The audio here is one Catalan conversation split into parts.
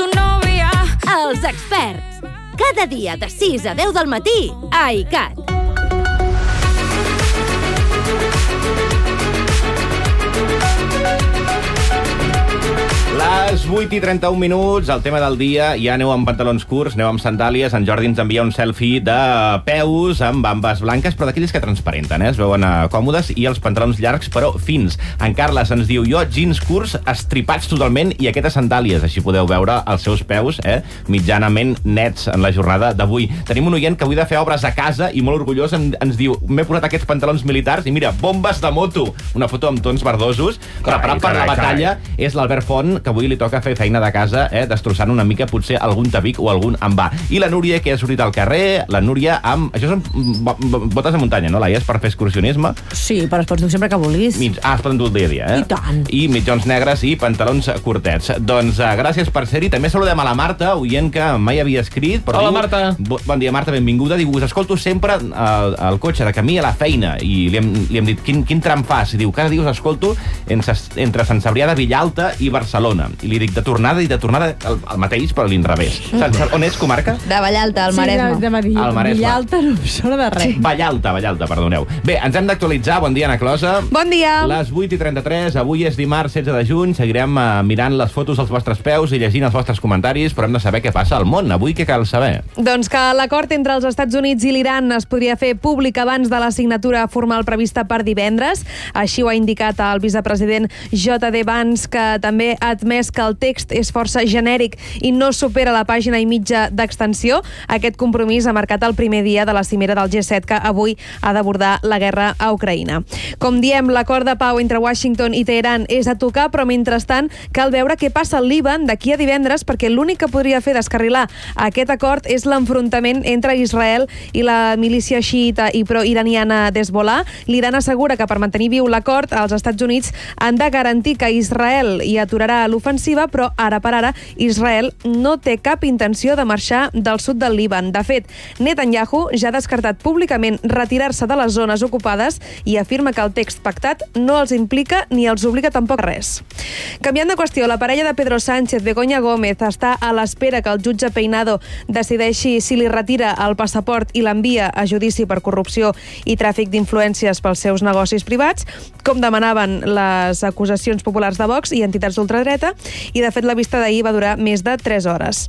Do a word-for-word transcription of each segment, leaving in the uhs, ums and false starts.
su novia. Els experts. Cada dia de sis a deu del matí a I C A T. Les vuit i trenta-un minuts, el tema del dia, ja aneu amb pantalons curts, aneu amb sandàlies, en Jordi ens envia un selfie de peus amb bambes blanques, però d'aquells que transparenten, eh? Es veuen uh, còmodes, i els pantalons llargs, però fins. En Carles ens diu, jo, jeans curts, estripats totalment, i aquestes sandàlies, així podeu veure els seus peus, eh? Mitjanament nets en la jornada d'avui. Tenim un oient que avui de fer obres a casa i molt orgullós en, ens diu, m'he posat aquests pantalons militars i mira, bombes de moto, una foto amb tons verdosos, preparat per la batalla. És l'Albert Font, que avui li toca fer feina de casa, eh, destrossant una mica potser algun tabic o algun envà. I la Núria, que ha sortit al carrer, la Núria amb... Això són botes de muntanya, no, Laia? És per fer excursionisme? Sí, però es pots dur sempre que vulguis. Mig... Ah, es poden dur el dia a dia, eh? I tant. I mitjons negres i pantalons curtets. Doncs uh, gràcies per ser-hi. També saludem a la Marta, oient que mai havia escrit. Però Hola, diu... Marta. Bo, bon dia, Marta, benvinguda. Diu, us escolto sempre al, al cotxe de camí a la feina. I li hem, li hem dit, quin, quin tram fas? I diu, cada dia us escolto entre, entre Sant Cebrià de Villalta i Barcelona. I li dic, de tornada i de tornada el, el mateix, però a l'inrevés. Saps on és, comarca? De Vallalta, al Maresme. Sí, de, de, de, Al Maresme. Villalta no em sona de res. Vallalta, Vallalta, perdoneu. Bé, ens hem d'actualitzar. Bon dia, Ana Closa. Bon dia. Les vuit i trenta-tres, avui és dimarts setze de juny, seguirem uh, mirant les fotos dels vostres peus i llegint els vostres comentaris, però hem de saber què passa al món. Avui què cal saber? Doncs que l'acord entre els Estats Units i l'Iran es podria fer públic abans de la signatura formal prevista per divendres. Així ho ha indicat el vicepresident J D Vance, que també ha admès que el text és força genèric i no supera la pàgina i mitja d'extensió. Aquest compromís ha marcat el primer dia de la cimera del G set, que avui ha d'abordar la guerra a Ucraïna. Com diem, l'acord de pau entre Washington i Teheran és a tocar, però mentrestant cal veure què passa al Líban d'aquí a divendres, perquè l'únic que podria fer descarrilar aquest acord és l'enfrontament entre Israel i la milícia xiïta i pro-iraniana d'Hezbollah. L'Iran assegura que per mantenir viu l'acord, els Estats Units han de garantir que Israel hi aturarà l'ofensiva, però ara per ara Israel no té cap intenció de marxar del sud del Líban. De fet, Netanyahu ja ha descartat públicament retirar-se de les zones ocupades i afirma que el text pactat no els implica ni els obliga tampoc a res. Canviant de qüestió, la parella de Pedro Sánchez, Begoña Gómez, està a l'espera que el jutge Peinado decideixi si li retira el passaport i l'envia a judici per corrupció i tràfic d'influències pels seus negocis privats, com demanaven les acusacions populars de Vox i entitats d'ultradreta, i de fet la vista d'ahir va durar més de tres hores.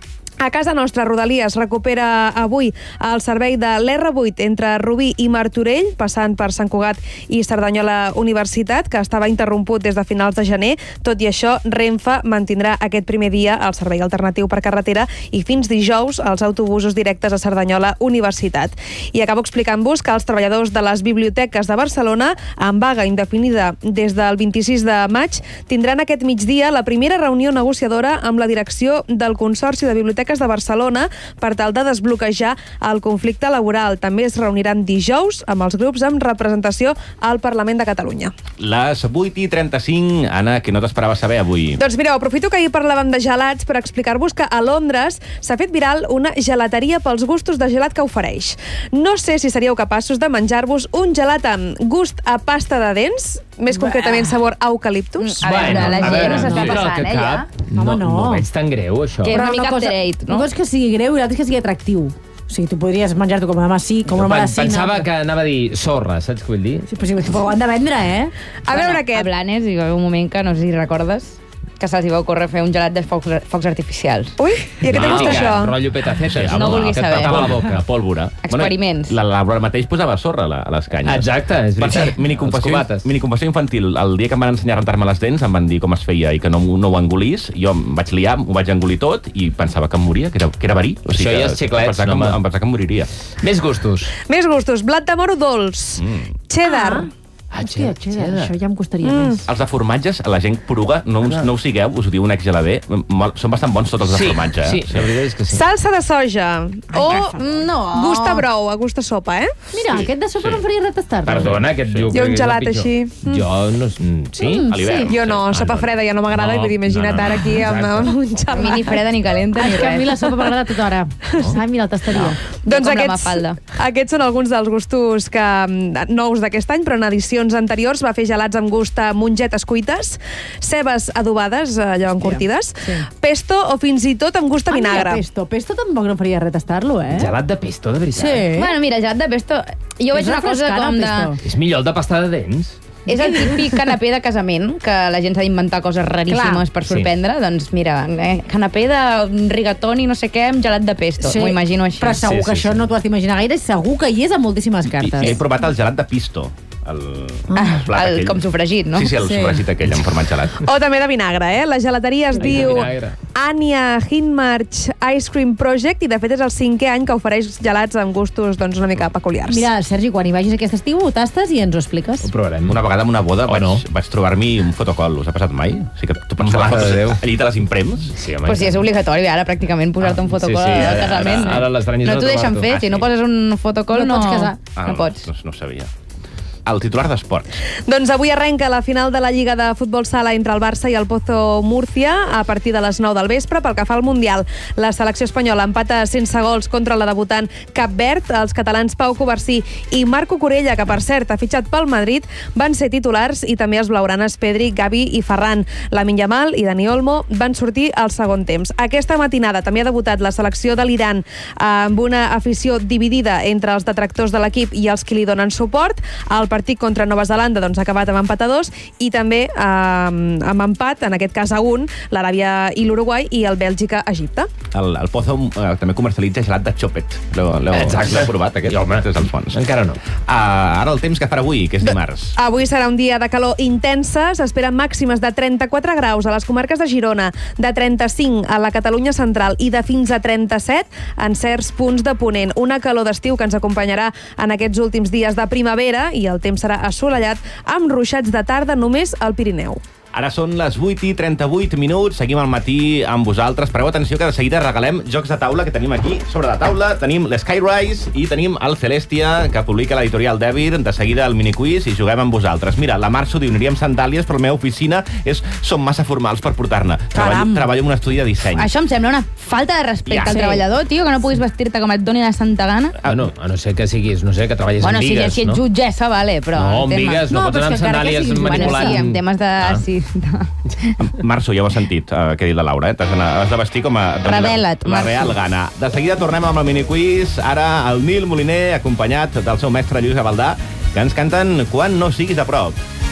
A casa nostra, Rodalies recupera avui el servei de l'R vuit entre Rubí i Martorell, passant per Sant Cugat i Cerdanyola Universitat, que estava interromput des de finals de gener. Tot i això, Renfe mantindrà aquest primer dia el servei alternatiu per carretera i fins dijous els autobusos directes a Cerdanyola Universitat. I acabo explicant-vos que els treballadors de les biblioteques de Barcelona, en vaga indefinida des del vint-i-sis de maig, tindran aquest migdia la primera reunió negociadora amb la direcció del Consorci de Biblioteques de Barcelona per tal de desbloquejar el conflicte laboral. També es reuniran dijous amb els grups amb representació al Parlament de Catalunya. Les vuit i trenta-cinc, Anna, que no t'esperava saber avui. Doncs mireu, aprofito que ahir parlàvem de gelats per explicar-vos que a Londres s'ha fet viral una gelateria pels gustos de gelat que ofereix. No sé si seríeu capaços de menjar-vos un gelat amb gust a pasta de dents, més concretament sabor eucaliptus. A veure, Bueno, la a gent veure, no s'està sí. passant, eh, ja? No, Home, no. no veig tan greu, això. Que és Però una mica cosa, after-eight, no? Una cosa és que sigui greu i l'altra és que sigui atractiu. O sigui, tu podries menjar-t'ho com una massí, com una Pen- medicina. Pensava que anava a dir sorra, saps què vull dir? Sí, però, sí, però ho han de vendre, eh? A veure aquest. A Blanes hi va haver un moment que, no sé si recordes, que se'ls va ocórrer fer un gelat de focs, focs artificials. Ui, i a què te gusta Mítica, això? Rotllo petacetes. No vulguis que et saber. tapava la boca, pólvora. Experiments. Bueno, la Laura mateix posava sorra a, la, a les canyes. Exacte, és Per veritat. cert, miniconfessió, Els cubates. miniconfessió infantil. El dia que em van ensenyar a rentar-me les dents em van dir com es feia i que no, no ho engolís. Jo em vaig liar, ho vaig engolir tot i pensava que em moria, que era, que era verí. O sigui, Això ja que, és xiclets, em pensava, no, que, em, home. em pensava que em moriria. Més gustos. Més gustos. Blat de moro dolç. Mm. Cheddar. Ah, Hòstia, cheddar, això ja em costaria Mm. més. Els de formatges, la gent poruga, no, us- no ho sigueu, us ho diu un ex-gelader, molt- són bastant bons tots els de formatge. Eh? sí, la veritat és que sí. Salsa de soja. O No. gust a brou, a gust a sopa, eh? Mira, aquest de sopa no em faria res tastar-lo. Perdona, aquest Sí. jo I crec un que és el gelat pitjor. així. Mm. Jo no... mm, Sí? Mm, A l'hivern. Jo no, Sí. sopa Ah, freda ja no m'agrada, no, i vull dir, imagina't no, no, ara aquí amb, exacte. amb un xaval. Ni freda ni calenta ni És que a mi res. la sopa m'agrada a tota hora. Ai, mira, el tastaria. Doncs Com la aquests, Mafalda. aquests són alguns dels gustos que, mm, nous d'aquest any, però en edicions edicions anteriors va fer gelats amb gust a mongetes cuites, cebes adobades, allò encurtides, sí. pesto o fins i tot amb gust a Ah, mira, vinagre. pesto. Pesto tampoc no faria res tastar-lo, eh? Gelat de pesto, de veritat. Sí. Bueno, mira, gelat de pesto... Jo veig És una cosa refrescant, com el de... pesto. És millor el de pasta de dents. És el típic canapé de casament, que la gent s'ha d'inventar coses raríssimes Clar. per Sí. sorprendre. Doncs mira, eh, canapé de rigatoni no sé què amb gelat de pesto. M'ho imagino així. Però segur Sí, que sí, això sí. no t'ho has d'imaginar gaire, segur que hi és a moltíssimes cartes. I, he provat el gelat de pisto. El, Ah, el plat el, aquell. com sofregit, no? Sí, sí, el Sí. sofregit aquell en format gelat. O també de vinagre, eh? La gelateria es Ai, de diu vinagre. Anya Hinmarch Ice Cream Project i, de fet, és el cinquè any que ofereix gelats amb gustos doncs, una mica peculiars. Mira, Sergi, quan hi vagis aquest estiu, ho tastes i ens ho expliques. Ho provarem. Una vegada en una boda O vaig, no. vaig trobar-m'hi un fotocol. Us ha passat mai? O sigui que tu pots fer les Mare fotos de Déu. allí te les imprems? Sí, home. Pues sí, és obligatori ara pràcticament posar-te un fotocol sí, sí, al ara- casament. ara- ara l'estranyes no no t'ho deixen trobar-t'ho. fer, Ah, si no sí. poses un fotocol No no, pots casar. Ah, no pots. No, no ho sabia. El titular d'esports. Doncs avui arrenca la final de la Lliga de Futbol Sala entre el Barça i el Pozo Múrcia a partir de les nou del vespre. Pel que fa al Mundial, la selecció espanyola empata sense gols contra la debutant Cap Verd. Els catalans Pau Covarsí i Marco Corella, que per cert ha fitxat pel Madrid, van ser titulars, i també els blaugranes Pedri, Gavi i Ferran. Lamine Yamal i Dani Olmo van sortir al segon temps. Aquesta matinada també ha debutat la selecció de l'Iran amb una afició dividida entre els detractors de l'equip i els qui li donen suport. El partit contra Nova Zelanda doncs, ha acabat amb empat a dos i també eh, amb empat, en aquest cas a un, l'Aràbia i l'Uruguai i el Bèlgica-Egipte. El, el Pozo eh, també comercialitza gelat de xòpet. L'heu l'heu- Exacte. l'heu provat, aquest? I, home, Aquest és el fons. encara no. Uh, ara el temps que farà avui, que és dimarts. Avui serà un dia de calor intensa. S'esperen màximes de trenta-quatre graus a les comarques de Girona, de trenta-cinc a la Catalunya central i de fins a trenta-set en certs punts de Ponent. Una calor d'estiu que ens acompanyarà en aquests últims dies de primavera i el temps serà assolellat amb ruixats de tarda només al Pirineu. Ara són les vuit i trenta-vuit minuts, seguim al matí amb vosaltres. Pareu atenció que de seguida regalem jocs de taula que tenim aquí sobre la taula. Tenim l'Skyrise i tenim el Celestia, que publica l'editorial Dèbir. De seguida el miniquiz i juguem amb vosaltres. Mira, la Março diu, aniríem sandàlies, però la meva oficina és, són massa formals per portar-ne. Treballo, Caram. treballo en un estudi de disseny. Això em sembla una falta de respecte Ja. al Sí. treballador, tio, que no puguis vestir-te com et doni la santa gana. Ah, no, a no ser que siguis, no sé, que treballis Bueno, amb si, vigues, si ets no? jutgessa, vale, però... No, amb en tema- vigues, no, No, pots però anar és amb que encara que sandàlies siguis Bueno, manipulant... sí, en temes de... Ah. Sí, de... Março, ja ho has sentit, eh, que ha dit la Laura, eh? T'has d'anar- has de vestir com a... doni la- Revela't, La Março. real gana. De seguida tornem amb el miniquiz. Ara el Nil Moliner, acompanyat del seu mestre Lluís Gavaldà, que ens canten Quan no siguis a prop.